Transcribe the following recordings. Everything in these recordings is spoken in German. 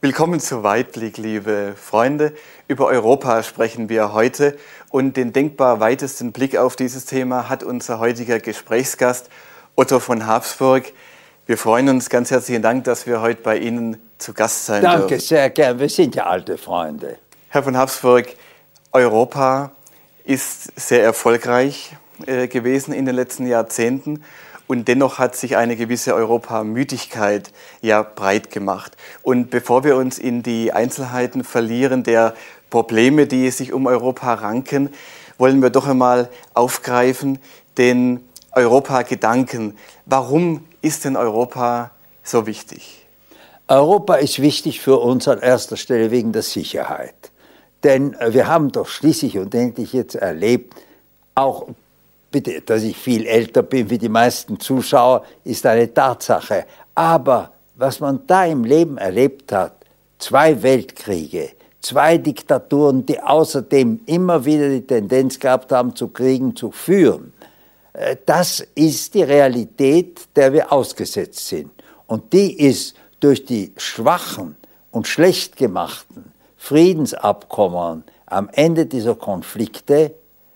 Willkommen zu Weitblick, liebe Freunde. Über Europa sprechen wir heute und den denkbar weitesten Blick auf dieses Thema hat unser heutiger Gesprächsgast Otto von Habsburg. Wir freuen uns, ganz herzlichen Dank, dass wir heute bei Ihnen zu Gast sein dürfen. Danke, sehr gern. Wir sind ja alte Freunde. Herr von Habsburg, Europa ist sehr erfolgreich gewesen in den letzten Jahrzehnten. Und dennoch hat sich eine gewisse Europamüdigkeit ja breit gemacht. Und bevor wir uns in die Einzelheiten verlieren der Probleme, die sich um Europa ranken, wollen wir doch einmal aufgreifen den Europa-Gedanken. Warum ist denn Europa so wichtig? Europa ist wichtig für uns an erster Stelle wegen der Sicherheit. Denn wir haben doch schließlich und endlich jetzt erlebt, auch bitte, dass ich viel älter bin wie die meisten Zuschauer, ist eine Tatsache. Aber was man da im Leben erlebt hat, 2 Weltkriege, 2 Diktaturen, die außerdem immer wieder die Tendenz gehabt haben, zu Kriegen zu führen, das ist die Realität, der wir ausgesetzt sind. Und die ist durch die schwachen und schlecht gemachten Friedensabkommen am Ende dieser Konflikte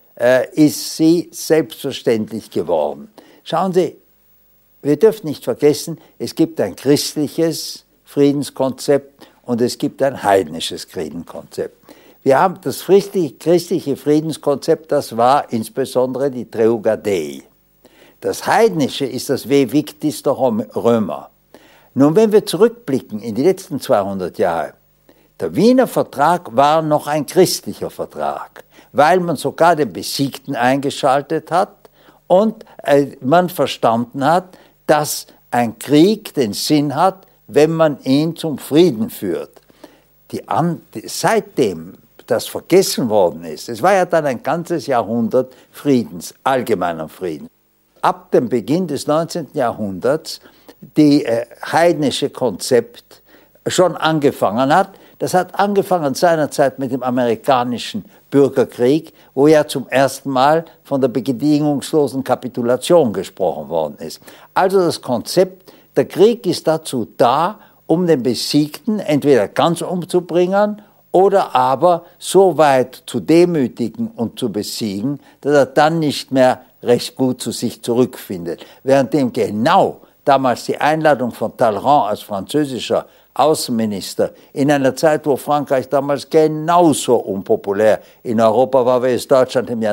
ist sie selbstverständlich geworden. Schauen Sie, wir dürfen nicht vergessen, es gibt ein christliches Friedenskonzept und es gibt ein heidnisches Friedenskonzept. Wir haben das christliche Friedenskonzept, das war insbesondere die Treuga Dei. Das heidnische ist das Ve Victis der Römer. Nun, wenn wir zurückblicken in die letzten 200 Jahre, der Wiener Vertrag war noch ein christlicher Vertrag, weil man sogar den Besiegten eingeschaltet hat und man verstanden hat, dass ein Krieg den Sinn hat, wenn man ihn zum Frieden führt. Seitdem das vergessen worden ist, es war ja dann ein ganzes Jahrhundert Friedens, allgemeiner Frieden. Ab dem Beginn des 19. Jahrhunderts die heidnische Konzept schon angefangen hat. Das hat angefangen seinerzeit mit dem amerikanischen Bürgerkrieg, wo ja zum ersten Mal von der bedingungslosen Kapitulation gesprochen worden ist. Also das Konzept, der Krieg ist dazu da, um den Besiegten entweder ganz umzubringen oder aber so weit zu demütigen und zu besiegen, dass er dann nicht mehr recht gut zu sich zurückfindet. Währenddem genau damals die Einladung von Talleyrand als französischer Außenminister in einer Zeit, wo Frankreich damals genauso unpopulär in Europa war, wie es Deutschland im Jahr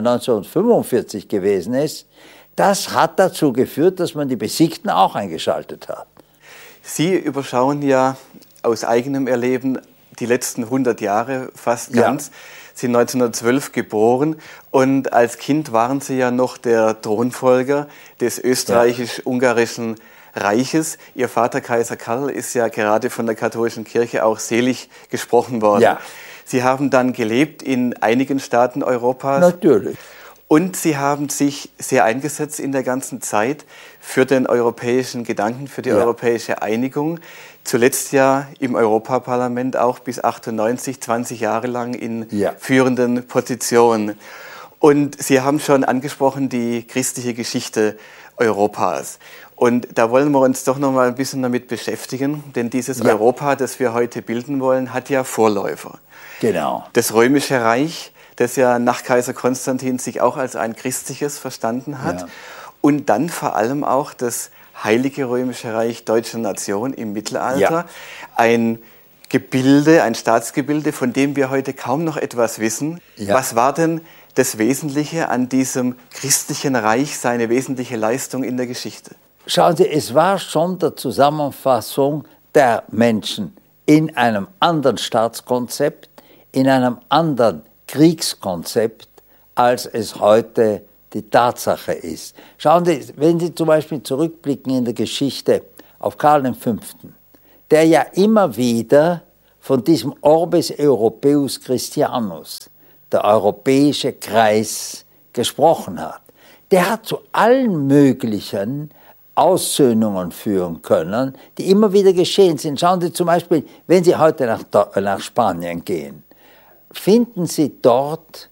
1945 gewesen ist, das hat dazu geführt, dass man die Besiegten auch eingeschaltet hat. Sie überschauen ja aus eigenem Erleben die letzten 100 Jahre fast ganz. Sie sind 1912 geboren und als Kind waren Sie ja noch der Thronfolger des österreichisch-ungarischen Reiches. Ihr Vater Kaiser Karl ist ja gerade von der katholischen Kirche auch selig gesprochen worden. Ja. Sie haben dann gelebt in einigen Staaten Europas. Natürlich. Und Sie haben sich sehr eingesetzt in der ganzen Zeit für den europäischen Gedanken, für die europäische Einigung. Zuletzt ja im Europaparlament auch bis 98, 20 Jahre lang in führenden Positionen. Und Sie haben schon angesprochen die christliche Geschichte Europas. Und da wollen wir uns doch noch mal ein bisschen damit beschäftigen, denn dieses Europa, das wir heute bilden wollen, hat ja Vorläufer. Genau. Das Römische Reich, das ja nach Kaiser Konstantin sich auch als ein christliches verstanden hat. Ja. Und dann vor allem auch das Heilige Römische Reich deutscher Nation im Mittelalter. Ja. Ein Gebilde, ein Staatsgebilde, von dem wir heute kaum noch etwas wissen. Ja. Was war denn das Wesentliche an diesem christlichen Reich, seine wesentliche Leistung in der Geschichte? Schauen Sie, es war schon der Zusammenfassung der Menschen in einem anderen Staatskonzept, in einem anderen Kriegskonzept, als es heute die Tatsache ist. Schauen Sie, wenn Sie zum Beispiel zurückblicken in der Geschichte auf Karl V., der ja immer wieder von diesem Orbis Europaeus Christianus, der europäische Kreis, gesprochen hat. Der hat zu allen möglichen Aussöhnungen führen können, die immer wieder geschehen sind. Schauen Sie zum Beispiel, wenn Sie heute nach Spanien gehen, finden Sie dort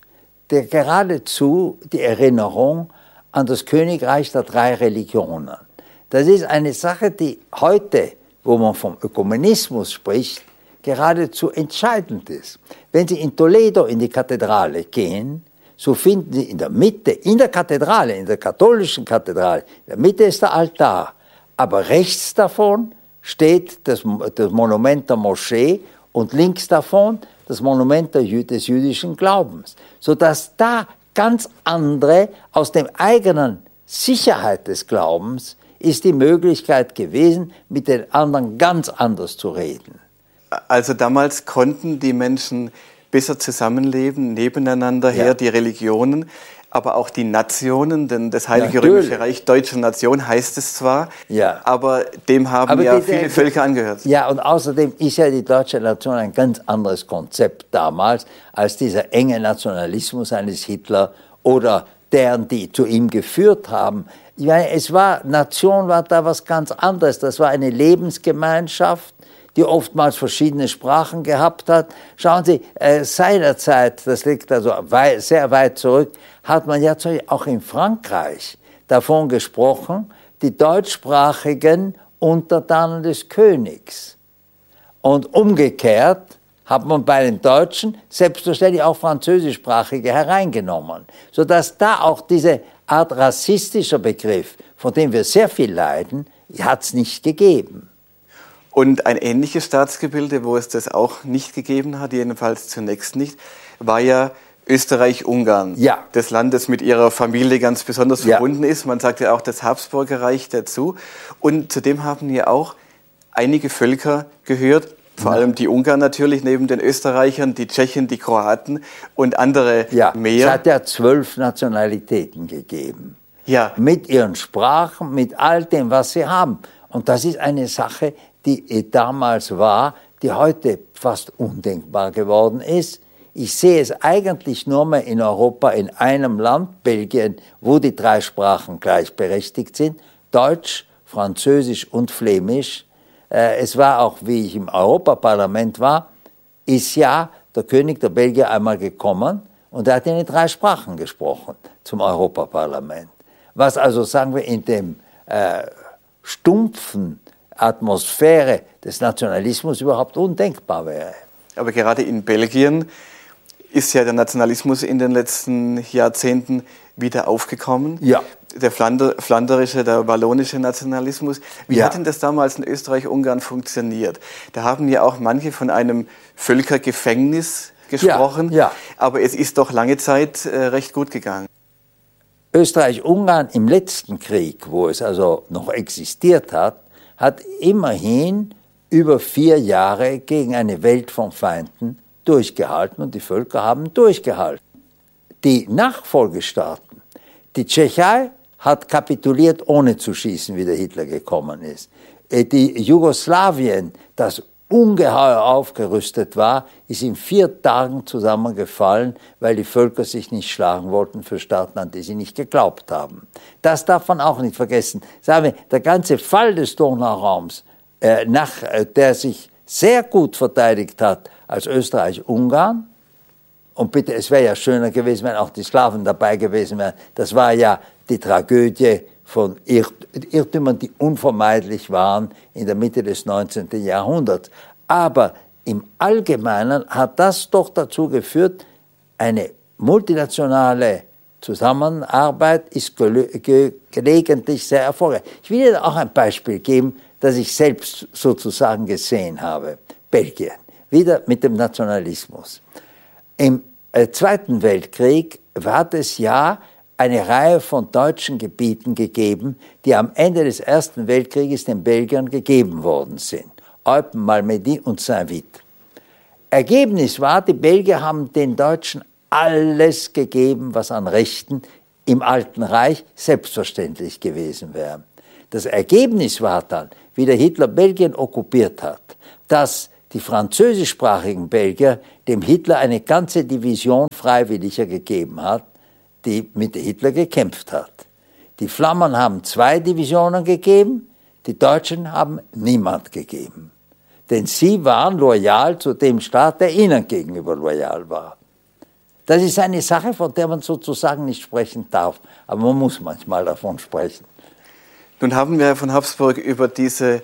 geradezu die Erinnerung an das Königreich der 3 Religionen. Das ist eine Sache, die heute, wo man vom Ökumenismus spricht, geradezu entscheidend ist. Wenn Sie in Toledo in die Kathedrale gehen, so finden Sie in der Mitte, in der Kathedrale, in der katholischen Kathedrale, in der Mitte ist der Altar, aber rechts davon steht das Monument der Moschee und links davon das Monument des jüdischen Glaubens, sodass da ganz andere, aus dem eigenen Sicherheit des Glaubens, ist die Möglichkeit gewesen, mit den anderen ganz anders zu reden. Also damals konnten die Menschen besser zusammenleben, nebeneinander her, die Religionen, aber auch die Nationen, denn das Heilige Römische Reich, deutsche Nation heißt es zwar, aber dem haben viele Völker angehört. Ja, und außerdem ist ja die deutsche Nation ein ganz anderes Konzept damals, als dieser enge Nationalismus eines Hitler oder deren, die zu ihm geführt haben. Ich meine, Nation war da was ganz anderes, das war eine Lebensgemeinschaft, die oftmals verschiedene Sprachen gehabt hat. Schauen Sie, seinerzeit, das liegt also sehr weit zurück, hat man ja auch in Frankreich davon gesprochen, die deutschsprachigen Untertanen des Königs. Und umgekehrt hat man bei den Deutschen selbstverständlich auch französischsprachige hereingenommen, sodass da auch diese Art rassistischer Begriff, von dem wir sehr viel leiden, hat es nicht gegeben. Und ein ähnliches Staatsgebilde, wo es das auch nicht gegeben hat, jedenfalls zunächst nicht, war ja Österreich-Ungarn. Ja. Das Land, das mit ihrer Familie ganz besonders verbunden ist. Man sagt ja auch das Habsburgerreich dazu. Und zudem haben ja auch einige Völker gehört, vor allem die Ungarn natürlich, neben den Österreichern, die Tschechen, die Kroaten und andere mehr. Es hat ja 12 Nationalitäten gegeben. Ja. Mit ihren Sprachen, mit all dem, was sie haben. Und das ist eine Sache, die damals war, die heute fast undenkbar geworden ist. Ich sehe es eigentlich nur mehr in Europa in einem Land, Belgien, wo die 3 Sprachen gleichberechtigt sind, Deutsch, Französisch und Flämisch. Es war auch, wie ich im Europaparlament war, ist ja der König der Belgier einmal gekommen und er hat in den 3 Sprachen gesprochen zum Europaparlament. Was also, sagen wir, in dem stumpfen Atmosphäre des Nationalismus überhaupt undenkbar wäre. Aber gerade in Belgien ist ja der Nationalismus in den letzten Jahrzehnten wieder aufgekommen. Ja. Der flanderische, der wallonische Nationalismus. Wie hat denn das damals in Österreich-Ungarn funktioniert? Da haben ja auch manche von einem Völkergefängnis gesprochen, aber es ist doch lange Zeit recht gut gegangen. Österreich-Ungarn im letzten Krieg, wo es also noch existiert hat, hat immerhin über 4 Jahre gegen eine Welt von Feinden durchgehalten und die Völker haben durchgehalten. Die Nachfolgestaaten, die Tschechei hat kapituliert, ohne zu schießen, wie der Hitler gekommen ist. Die Jugoslawien, das ungeheuer aufgerüstet war, ist in 4 Tagen zusammengefallen, weil die Völker sich nicht schlagen wollten für Staaten, an die sie nicht geglaubt haben. Das darf man auch nicht vergessen. Sagen wir, der ganze Fall des Donauraums, der sich sehr gut verteidigt hat als Österreich-Ungarn, und bitte, es wäre ja schöner gewesen, wenn auch die Slawen dabei gewesen wären, das war ja die Tragödie von Irrtümern, die unvermeidlich waren in der Mitte des 19. Jahrhunderts. Aber im Allgemeinen hat das doch dazu geführt, eine multinationale Zusammenarbeit ist gelegentlich sehr erfolgreich. Ich will Ihnen auch ein Beispiel geben, das ich selbst sozusagen gesehen habe. Belgien, wieder mit dem Nationalismus. Im Zweiten Weltkrieg hat es ja eine Reihe von deutschen Gebieten gegeben, die am Ende des Ersten Weltkrieges den Belgiern gegeben worden sind. Eupen, Malmedy und Saint-Vith. Ergebnis war, die Belgier haben den Deutschen alles gegeben, was an Rechten im Alten Reich selbstverständlich gewesen wäre. Das Ergebnis war dann, wie der Hitler Belgien okkupiert hat, dass die französischsprachigen Belgier dem Hitler eine ganze Division Freiwilliger gegeben hat, die mit Hitler gekämpft hat. Die Flamen haben 2 Divisionen gegeben, die Deutschen haben niemand gegeben. Denn sie waren loyal zu dem Staat, der ihnen gegenüber loyal war. Das ist eine Sache, von der man sozusagen nicht sprechen darf, aber man muss manchmal davon sprechen. Nun haben wir von Habsburg über diese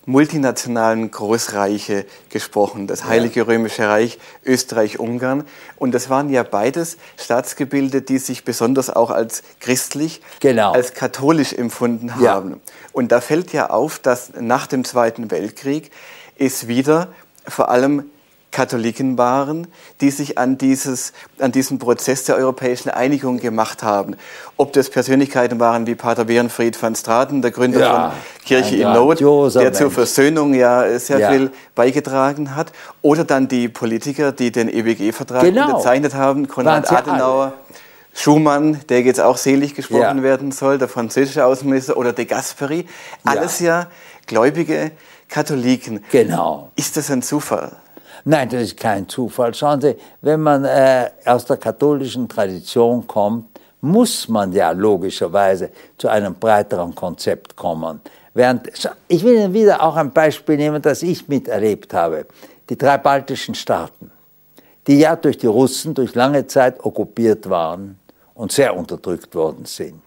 multinationalen Großreiche gesprochen, das Heilige Römische Reich, Österreich, Ungarn. Und das waren ja beides Staatsgebilde, die sich besonders auch als christlich, als katholisch empfunden haben. Und da fällt ja auf, dass nach dem Zweiten Weltkrieg es wieder vor allem Katholiken waren, die sich an diesen Prozess der europäischen Einigung gemacht haben. Ob das Persönlichkeiten waren wie Pater Berenfried van Straten, der Gründer von Kirche in Not, der zur Versöhnung sehr viel beigetragen hat, oder dann die Politiker, die den EWG-Vertrag unterzeichnet haben, Konrad Adenauer, Schumann, der jetzt auch selig gesprochen werden soll, der französische Außenminister, oder de Gasperi, alles ja gläubige Katholiken. Genau. Ist das ein Zufall? Nein, das ist kein Zufall. Schauen Sie, wenn man aus der katholischen Tradition kommt, muss man ja logischerweise zu einem breiteren Konzept kommen. Ich will Ihnen wieder auch ein Beispiel nehmen, das ich miterlebt habe. Die 3 baltischen Staaten, die ja durch die Russen durch lange Zeit okkupiert waren und sehr unterdrückt worden sind.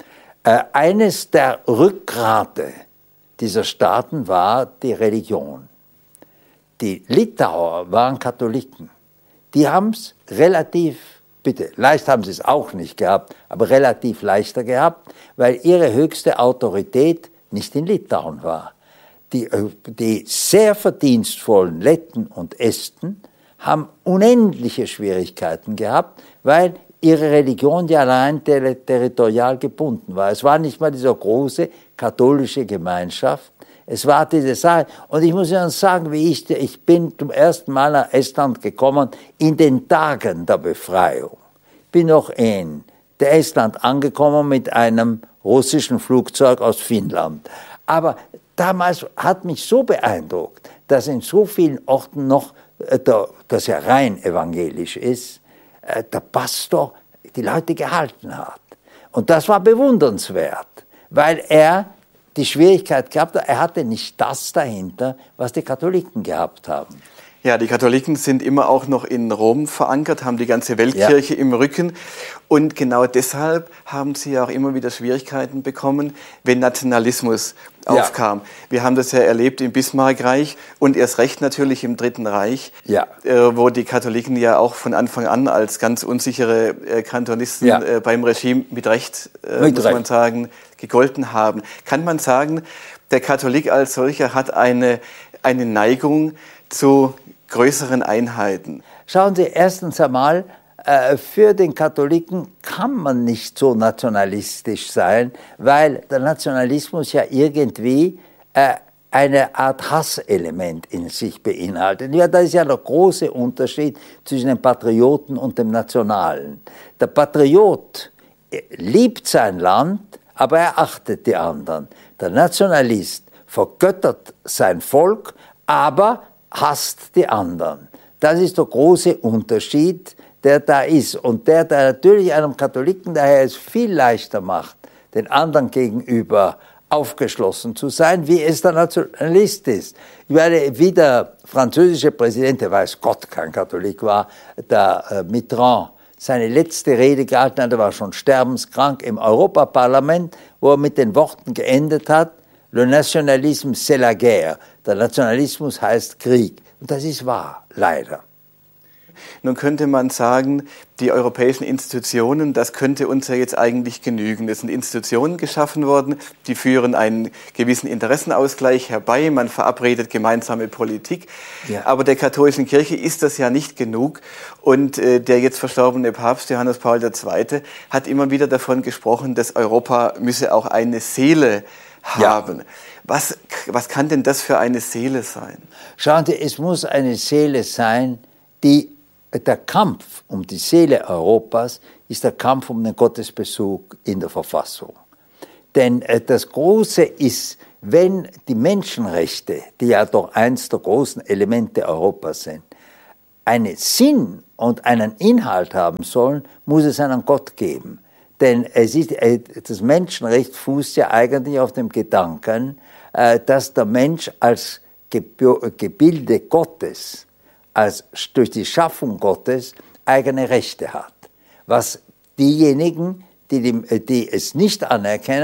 Eines der Rückgrate dieser Staaten war die Religion. Die Litauer waren Katholiken. Die haben es leicht haben sie es auch nicht gehabt, aber relativ leichter gehabt, weil ihre höchste Autorität nicht in Litauen war. Die sehr verdienstvollen Letten und Esten haben unendliche Schwierigkeiten gehabt, weil ihre Religion ja allein territorial gebunden war. Es war nicht mal diese große katholische Gemeinschaft. Es war diese Sache. Und ich muss Ihnen sagen, ich bin zum ersten Mal nach Estland gekommen in den Tagen der Befreiung. Ich bin noch in Estland angekommen mit einem russischen Flugzeug aus Finnland. Aber damals hat mich so beeindruckt, dass in so vielen Orten noch, das ja rein evangelisch ist, der Pastor die Leute gehalten hat. Und das war bewundernswert, weil er die Schwierigkeit gehabt hat, er hatte nicht das dahinter, was die Katholiken gehabt haben. Ja, die Katholiken sind immer auch noch in Rom verankert, haben die ganze Weltkirche im Rücken. Und genau deshalb haben sie ja auch immer wieder Schwierigkeiten bekommen, wenn Nationalismus aufkam. Wir haben das ja erlebt im Bismarckreich und erst recht natürlich im Dritten Reich, wo die Katholiken ja auch von Anfang an als ganz unsichere Kantonisten beim Regime mit Recht, muss man sagen, gegolten haben. Kann man sagen, der Katholik als solcher hat eine Neigung zu größeren Einheiten? Schauen Sie, erstens einmal, für den Katholiken kann man nicht so nationalistisch sein, weil der Nationalismus ja irgendwie eine Art Hasselement in sich beinhaltet. Ja, da ist ja der große Unterschied zwischen dem Patrioten und dem Nationalen. Der Patriot liebt sein Land, aber er achtet die anderen. Der Nationalist vergöttert sein Volk, aber hasst die anderen. Das ist der große Unterschied, der da ist. Und der natürlich einem Katholiken daher es viel leichter macht, den anderen gegenüber aufgeschlossen zu sein, wie es der Nationalist ist. Ich meine, wie der französische Präsident, der weiß Gott kein Katholik war, der Mitterrand, seine letzte Rede gehalten hat, er war schon sterbenskrank im Europaparlament, wo er mit den Worten geendet hat: Le nationalisme, c'est la guerre. Der Nationalismus heißt Krieg. Und das ist wahr, leider. Nun könnte man sagen, die europäischen Institutionen, das könnte uns ja jetzt eigentlich genügen. Es sind Institutionen geschaffen worden, die führen einen gewissen Interessenausgleich herbei, man verabredet gemeinsame Politik. Ja. Aber der katholischen Kirche ist das ja nicht genug. Und der jetzt verstorbene Papst Johannes Paul II. Hat immer wieder davon gesprochen, dass Europa müsse auch eine Seele haben. Ja. Was kann denn das für eine Seele sein? Schauen Sie, es muss eine Seele sein, der Kampf um die Seele Europas ist der Kampf um den Gottesbezug in der Verfassung. Denn das Große ist, wenn die Menschenrechte, die ja doch eins der großen Elemente Europas sind, einen Sinn und einen Inhalt haben sollen, muss es einen Gott geben. Denn das Menschenrecht fußt ja eigentlich auf dem Gedanken, dass der Mensch als Gebilde Gottes, durch die Schaffung Gottes eigene Rechte hat. Was diejenigen, die es nicht anerkennen,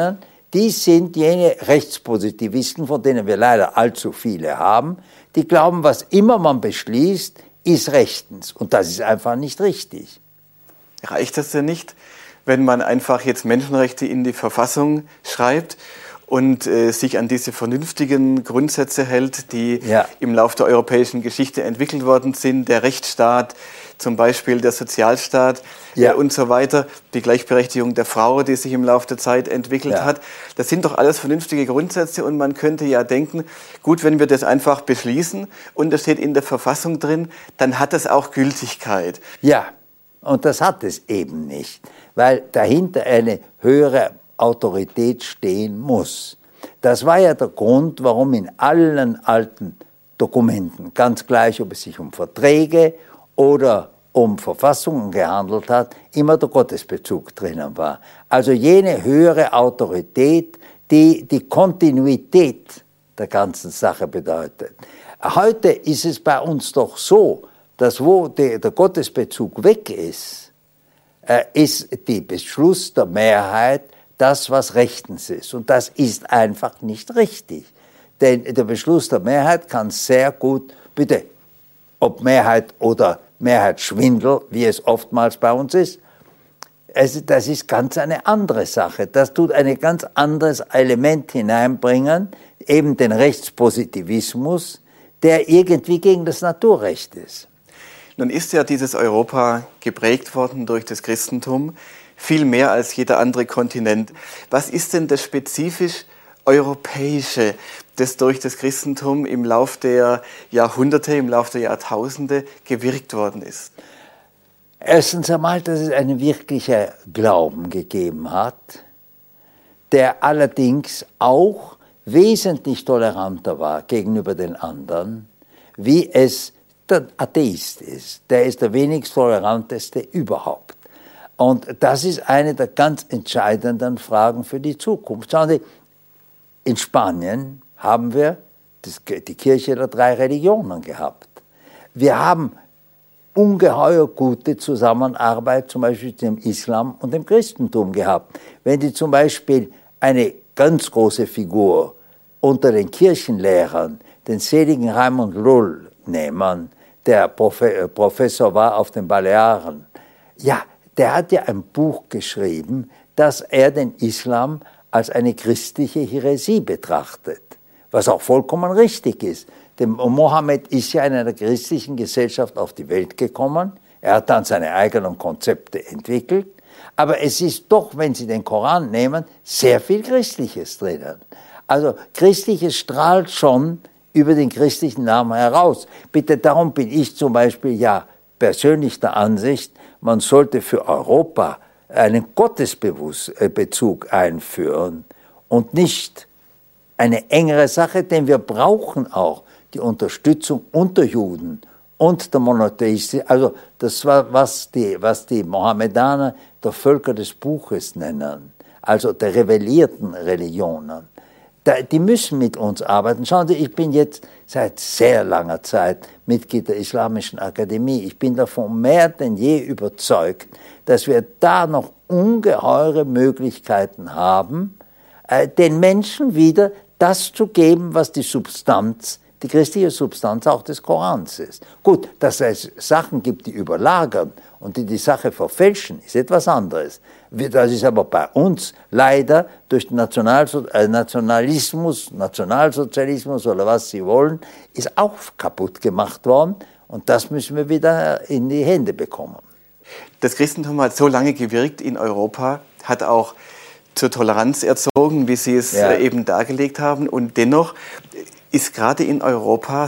die sind jene Rechtspositivisten, von denen wir leider allzu viele haben, die glauben, was immer man beschließt, ist rechtens. Und das ist einfach nicht richtig. Reicht das denn nicht, wenn man einfach jetzt Menschenrechte in die Verfassung schreibt und sich an diese vernünftigen Grundsätze hält, die im Laufe der europäischen Geschichte entwickelt worden sind, der Rechtsstaat, zum Beispiel der Sozialstaat und so weiter, die Gleichberechtigung der Frau, die sich im Laufe der Zeit entwickelt hat. Das sind doch alles vernünftige Grundsätze und man könnte ja denken, gut, wenn wir das einfach beschließen und das steht in der Verfassung drin, dann hat das auch Gültigkeit. Ja, und das hat es eben nicht, weil dahinter eine höhere Autorität stehen muss. Das war ja der Grund, warum in allen alten Dokumenten, ganz gleich, ob es sich um Verträge oder um Verfassungen gehandelt hat, immer der Gottesbezug drinnen war. Also jene höhere Autorität, die die Kontinuität der ganzen Sache bedeutet. Heute ist es bei uns doch so, dass wo der Gottesbezug weg ist, ist der Beschluss der Mehrheit das, was rechtens ist. Und das ist einfach nicht richtig. Denn der Beschluss der Mehrheit kann sehr gut, bitte, ob Mehrheit oder Mehrheitsschwindel, wie es oftmals bei uns ist, das ist ganz eine andere Sache. Das tut ein ganz anderes Element hineinbringen, eben den Rechtspositivismus, der irgendwie gegen das Naturrecht ist. Nun ist ja dieses Europa geprägt worden durch das Christentum, viel mehr als jeder andere Kontinent. Was ist denn das spezifisch Europäische, das durch das Christentum im Lauf der Jahrhunderte, im Lauf der Jahrtausende gewirkt worden ist? Erstens einmal, dass es einen wirklichen Glauben gegeben hat, der allerdings auch wesentlich toleranter war gegenüber den anderen, wie es der Atheist ist. Der ist der wenigst toleranteste überhaupt. Und das ist eine der ganz entscheidenden Fragen für die Zukunft. Schauen Sie, in Spanien haben wir die Kirche der 3 Religionen gehabt. Wir haben ungeheuer gute Zusammenarbeit zum Beispiel dem Islam und dem Christentum gehabt. Wenn Sie zum Beispiel eine ganz große Figur unter den Kirchenlehrern, den seligen Raimund Lull, nehmen, der Professor war auf den Balearen, ja, der hat ja ein Buch geschrieben, dass er den Islam als eine christliche Häresie betrachtet, was auch vollkommen richtig ist. Denn Mohammed ist ja in einer christlichen Gesellschaft auf die Welt gekommen, er hat dann seine eigenen Konzepte entwickelt, aber es ist doch, wenn Sie den Koran nehmen, sehr viel Christliches drinnen. Also Christliches strahlt schon über den christlichen Namen heraus. Bitte, darum bin ich zum Beispiel ja persönlich der Ansicht, man sollte für Europa einen Gottesbezug einführen und nicht eine engere Sache, denn wir brauchen auch die Unterstützung unter Juden und der Monotheisten. Also das war, was die Mohammedaner der Völker des Buches nennen, also der rebellierten Religionen. Die müssen mit uns arbeiten. Schauen Sie, ich bin jetzt seit sehr langer Zeit Mitglied der Islamischen Akademie. Ich bin davon mehr denn je überzeugt, dass wir da noch ungeheure Möglichkeiten haben, den Menschen wieder das zu geben, was die Substanz, die christliche Substanz auch des Korans ist. Gut, dass es Sachen gibt, die überlagern und die Sache verfälschen, ist etwas anderes. Das ist aber bei uns leider durch den Nationalismus, Nationalsozialismus oder was Sie wollen, ist auch kaputt gemacht worden und das müssen wir wieder in die Hände bekommen. Das Christentum hat so lange gewirkt in Europa, hat auch zur Toleranz erzogen, wie Sie es eben dargelegt haben, und dennoch sind gerade in Europa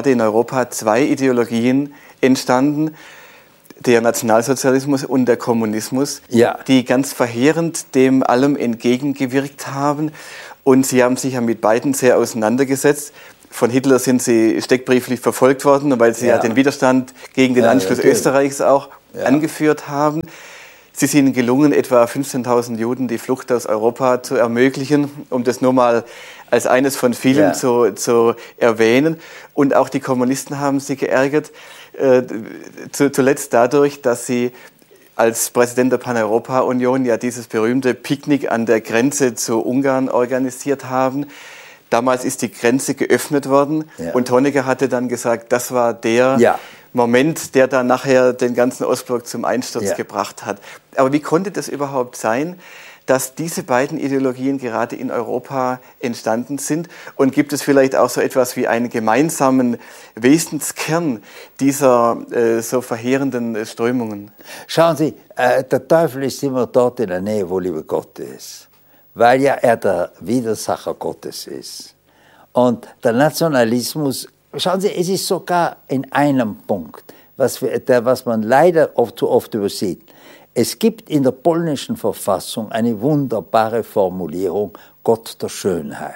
2 Ideologien entstanden, der Nationalsozialismus und der Kommunismus, die ganz verheerend dem allem entgegengewirkt haben. Und Sie haben sich ja mit beiden sehr auseinandergesetzt. Von Hitler sind Sie steckbrieflich verfolgt worden, weil Sie den Widerstand gegen den Anschluss Österreichs auch angeführt haben. Sie sind Ihnen gelungen, etwa 15.000 Juden die Flucht aus Europa zu ermöglichen, um das nur mal als eines von vielen zu erwähnen. Und auch die Kommunisten haben Sie geärgert, zuletzt dadurch, dass Sie als Präsident der Paneuropa-Union ja dieses berühmte Picknick an der Grenze zu Ungarn organisiert haben. Damals ist die Grenze geöffnet worden und Honecker hatte dann gesagt, das war der Moment, der dann nachher den ganzen Ostblock zum Einsturz gebracht hat. Aber wie konnte das überhaupt sein, dass diese beiden Ideologien gerade in Europa entstanden sind? Und gibt es vielleicht auch so etwas wie einen gemeinsamen Wesenskern dieser so verheerenden Strömungen? Schauen Sie, der Teufel ist immer dort in der Nähe, wo Liebe Gott ist, weil ja er der Widersacher Gottes ist. Und der Nationalismus, schauen Sie, es ist sogar in einem Punkt, was man leider zu oft übersieht. Es gibt in der polnischen Verfassung eine wunderbare Formulierung, Gott der Schönheit.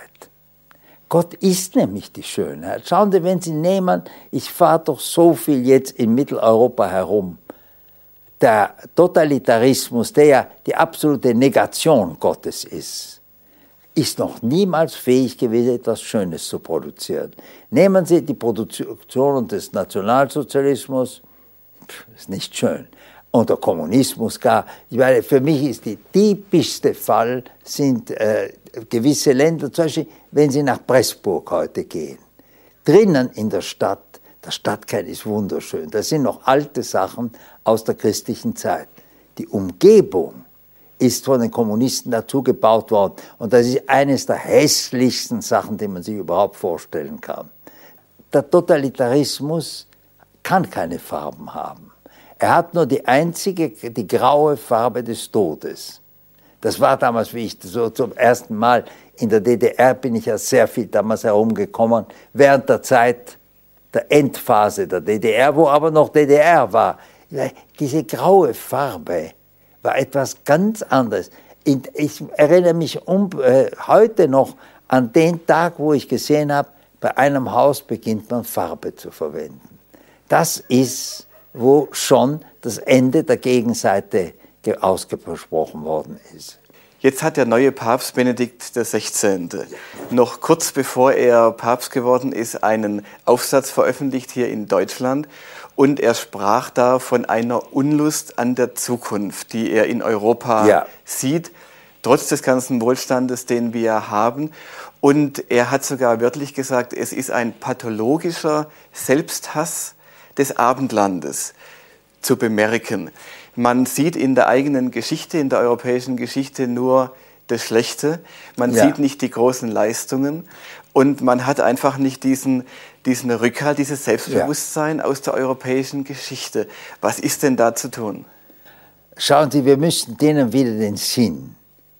Gott ist nämlich die Schönheit. Schauen Sie, wenn Sie nehmen, ich fahre doch so viel jetzt in Mitteleuropa herum, der Totalitarismus, der ja die absolute Negation Gottes ist noch niemals fähig gewesen, etwas Schönes zu produzieren. Nehmen Sie die Produktion des Nationalsozialismus, ist nicht schön. Und der Kommunismus gar. Ich meine, für mich ist der typischste Fall sind gewisse Länder, zum Beispiel, wenn Sie nach Pressburg heute gehen. Drinnen in der Stadtkern ist wunderschön. Das sind noch alte Sachen aus der christlichen Zeit. Die Umgebung ist von den Kommunisten dazu gebaut worden. Und das ist eines der hässlichsten Sachen, die man sich überhaupt vorstellen kann. Der Totalitarismus kann keine Farben haben. Er hat nur die graue Farbe des Todes. Das war damals, wie ich so zum ersten Mal in der DDR bin ich ja sehr viel damals herumgekommen, während der Zeit der Endphase der DDR, wo aber noch DDR war. Diese graue Farbe war etwas ganz anderes. Ich erinnere mich heute noch an den Tag, wo ich gesehen habe, bei einem Haus beginnt man Farbe zu verwenden. Das ist, wo schon das Ende der Gegenseite ausgesprochen worden ist. Jetzt hat der neue Papst Benedikt XVI. Noch kurz bevor er Papst geworden ist, einen Aufsatz veröffentlicht hier in Deutschland. Und er sprach da von einer Unlust an der Zukunft, die er in Europa sieht, trotz des ganzen Wohlstandes, den wir haben. Und er hat sogar wörtlich gesagt, es ist ein pathologischer Selbsthass des Abendlandes zu bemerken. Man sieht in der eigenen Geschichte, in der europäischen Geschichte nur das Schlechte. Man sieht nicht die großen Leistungen und man hat einfach nicht diesen Rückhalt, dieses Selbstbewusstsein aus der europäischen Geschichte. Was ist denn da zu tun? Schauen Sie, wir müssen denen wieder den Sinn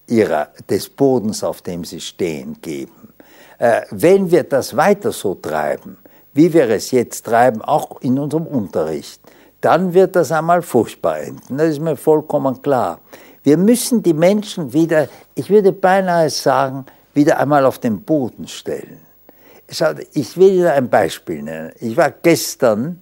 des Bodens, auf dem sie stehen, geben. Wenn wir das weiter so treiben, wie wir es jetzt treiben, auch in unserem Unterricht, dann wird das einmal furchtbar enden. Das ist mir vollkommen klar. Wir müssen die Menschen wieder, ich würde beinahe sagen, wieder einmal auf den Boden stellen. Ich will Ihnen ein Beispiel nennen. Ich war gestern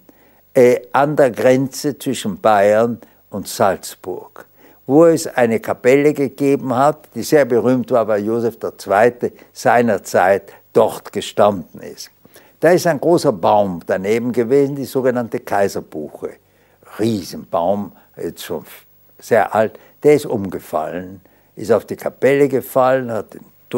an der Grenze zwischen Bayern und Salzburg, wo es eine Kapelle gegeben hat, die sehr berühmt war, weil Josef II. Seinerzeit dort gestanden ist. Da ist ein großer Baum daneben gewesen, die sogenannte Kaiserbuche. Riesenbaum, jetzt schon sehr alt, der ist umgefallen, ist auf die Kapelle gefallen, hat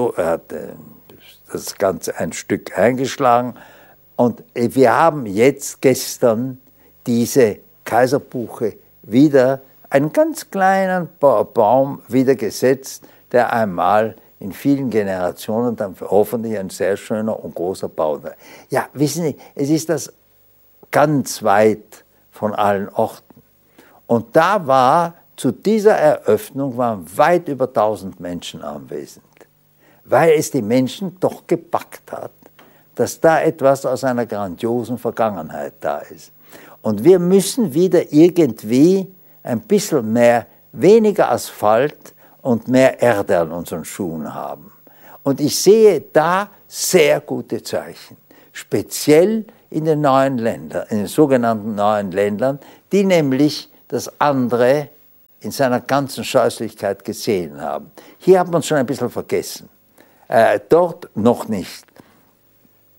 das Ganze ein Stück eingeschlagen. Und wir haben jetzt gestern diese Kaiserbuche wieder, einen ganz kleinen Baum wieder gesetzt, der einmal in vielen Generationen dann hoffentlich ein sehr schöner und großer Baum war. Ja, wissen Sie, es ist das ganz weit von allen Orten. Und da war, zu dieser Eröffnung waren weit über 1000 Menschen anwesend, weil es die Menschen doch gepackt hat, dass da etwas aus einer grandiosen Vergangenheit da ist. Und wir müssen wieder irgendwie ein bisschen weniger Asphalt und mehr Erde an unseren Schuhen haben. Und ich sehe da sehr gute Zeichen, speziell in den neuen Ländern, in den sogenannten neuen Ländern, die nämlich das andere in seiner ganzen Scheußlichkeit gesehen haben. Hier hat man es schon ein bisschen vergessen, dort noch nicht.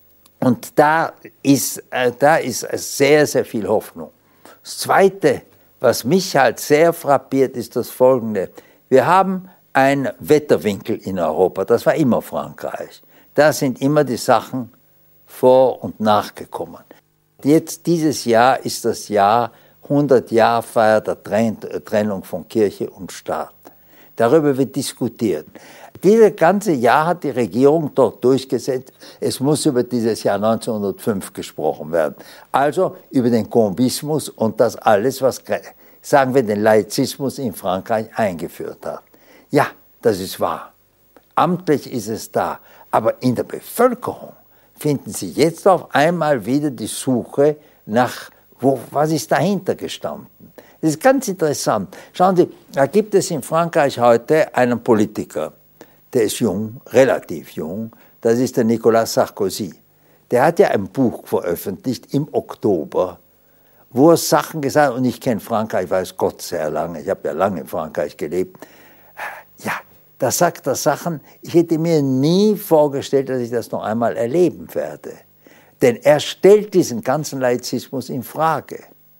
Und da ist sehr, sehr viel Hoffnung. Das Zweite, Was mich halt sehr frappiert, ist das Folgende. Wir haben einen Wetterwinkel in Europa, das war immer Frankreich. Da sind immer die Sachen vor- und nachgekommen. Jetzt, dieses Jahr ist das Jahr 100-Jahr-Feier der Trennung von Kirche und Staat. Darüber wird diskutiert. Dieses ganze Jahr hat die Regierung dort durchgesetzt, es muss über dieses Jahr 1905 gesprochen werden. Also über den Combismus und das alles, was, sagen wir, den Laizismus in Frankreich eingeführt hat. Ja, das ist wahr. Amtlich ist es da. Aber in der Bevölkerung finden Sie jetzt auf einmal wieder die Suche nach, was ist dahinter gestanden. Das ist ganz interessant. Schauen Sie, da gibt es in Frankreich heute einen Politiker, der ist jung, relativ jung, das ist der Nicolas Sarkozy. Der hat ja ein Buch veröffentlicht im Oktober, wo er Sachen gesagt hat, und ich kenne Frankreich, weiß Gott sehr lange, ich habe ja lange in Frankreich gelebt. Ja, da sagt er Sachen, ich hätte mir nie vorgestellt, dass ich das noch einmal erleben werde. Denn er stellt diesen ganzen Laizismus in Frage.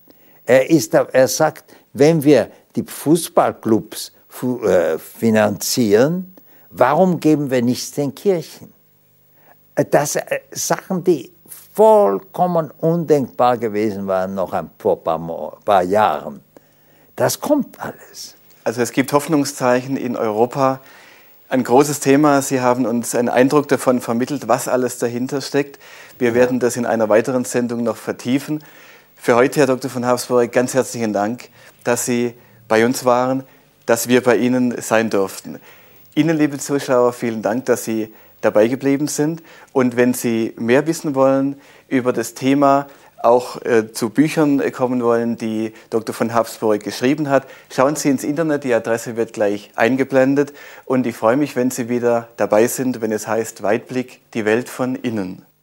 Er sagt, wenn wir die Fußballclubs finanzieren, warum geben wir nichts den Kirchen? Das Sachen, die vollkommen undenkbar gewesen waren noch vor ein paar Jahren. Das kommt alles. Also es gibt Hoffnungszeichen in Europa. Ein großes Thema. Sie haben uns einen Eindruck davon vermittelt, was alles dahinter steckt. Wir werden das in einer weiteren Sendung noch vertiefen. Für heute, Herr Dr. von Habsburg, ganz herzlichen Dank, dass Sie bei uns waren, dass wir bei Ihnen sein durften. Ihnen, liebe Zuschauer, vielen Dank, dass Sie dabei geblieben sind. Und wenn Sie mehr wissen wollen über das Thema, auch zu Büchern kommen wollen, die Dr. von Habsburg geschrieben hat, schauen Sie ins Internet, die Adresse wird gleich eingeblendet. Und ich freue mich, wenn Sie wieder dabei sind, wenn es heißt Weitblick, die Welt von innen.